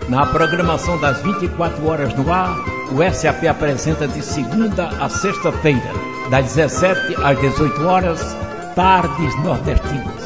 Na programação das 24 horas no ar, o SAP apresenta de segunda a sexta-feira, das 17 às 18 horas, Tardes Nordestinas.